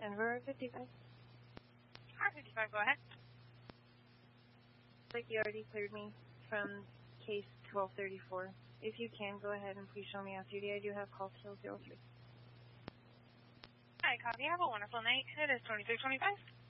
Denver 55. R55, go ahead. Looks like you already cleared me from case 1234. If you can, go ahead and please show me off duty. I do have call till 03. Hi, copy. Have a wonderful night. It is 2325.